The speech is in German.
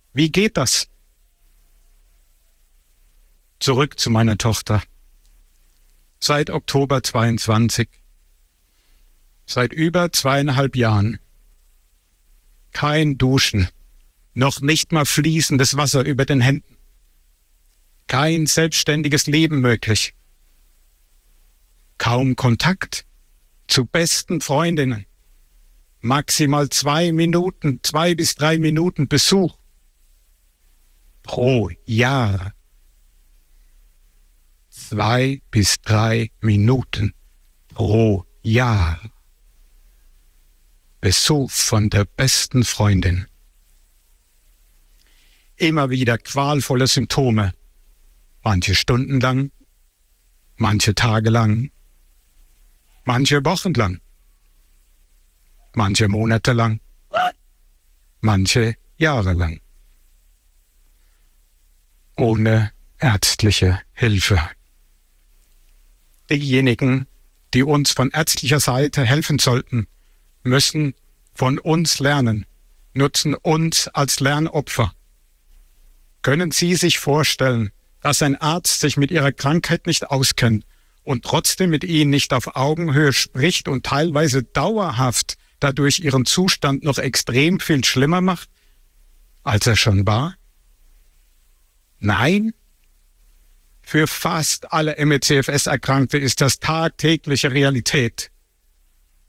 Wie geht das? Zurück zu meiner Tochter. Seit Oktober 22. Seit über 2,5 Jahren. Kein Duschen. Noch nicht mal fließendes Wasser über den Händen. Kein selbstständiges Leben möglich. Kaum Kontakt zu besten Freundinnen. Maximal 2 bis 3 Minuten Besuch pro Jahr. 2 bis 3 Minuten pro Jahr. Besuch von der besten Freundin. Immer wieder qualvolle Symptome. Manche Stunden lang, manche Tage lang, manche Wochen lang, manche Monate lang, manche Jahre lang. Ohne ärztliche Hilfe. Diejenigen, die uns von ärztlicher Seite helfen sollten, müssen von uns lernen, nutzen uns als Lernopfer. Können Sie sich vorstellen, dass ein Arzt sich mit Ihrer Krankheit nicht auskennt und trotzdem mit Ihnen nicht auf Augenhöhe spricht und teilweise dauerhaft dadurch Ihren Zustand noch extrem viel schlimmer macht, als er schon war? Nein? Für fast alle ME/CFS-Erkrankte ist das tagtägliche Realität.